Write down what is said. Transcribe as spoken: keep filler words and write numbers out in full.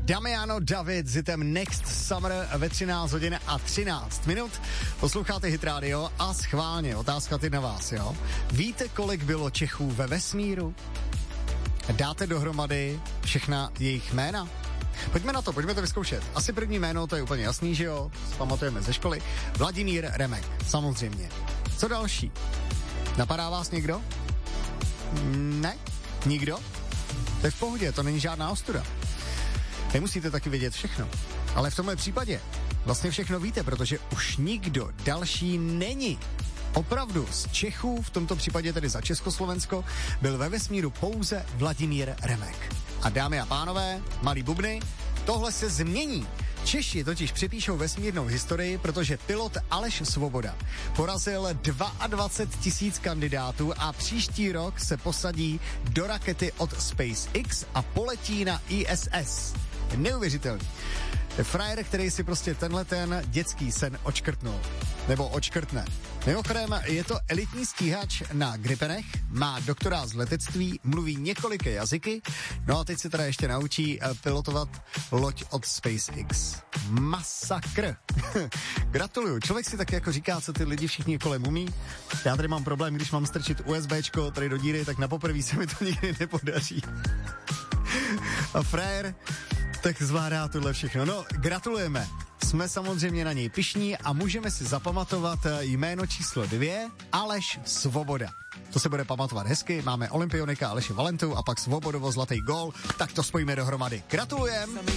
Damiano David s hitem Next Summer ve třináct hodin a třináct minut. Posloucháte Hit Radio a schválně, otázka ty na vás, jo? Víte, kolik bylo Čechů ve vesmíru? Dáte dohromady všechna jejich jména? Pojďme na to, pojďme to vyzkoušet. Asi první jméno, to je úplně jasný, že jo? Pamatujeme ze školy. Vladimír Remek, samozřejmě. Co další? Napadá vás někdo? Ne? Nikdo? To je v pohodě, to není žádná ostuda. Nemusíte taky vědět všechno. Ale v tomhle případě vlastně všechno víte, protože už nikdo další není. Opravdu z Čechů, v tomto případě tedy za Československo, byl ve vesmíru pouze Vladimír Remek. A dámy a pánové, malí bubny, tohle se změní. Češi totiž přepíšou vesmírnou historii, protože pilot Aleš Svoboda porazil dvacet dva tisíc kandidátů a příští rok se posadí do rakety od SpaceX a poletí na I S S. Neuvěřitelný. Frajer, který si prostě tenhle ten dětský sen očkrtnul. Nebo očkrtne. Mimochodem, je to elitní stíhač na Gripenech, má doktorát z letectví, mluví několika jazyky, no a teď se teda ještě naučí pilotovat loď od SpaceX. Masakr. Gratuluju. Člověk si tak jako říká, co ty lidi všichni kolem umí. Já tady mám problém, když mám strčit USBčko tady do díry, tak na poprvé se mi to nikdy nepodaří. A frajer tak zvládá tohle všechno. No, gratulujeme. Jsme samozřejmě na něj pyšní a můžeme si zapamatovat jméno číslo dvě, Aleš Svoboda. To se bude pamatovat hezky, máme olympionika Aleše Valentu a pak Svobodovo zlatý gól, tak to spojíme dohromady. Gratulujem!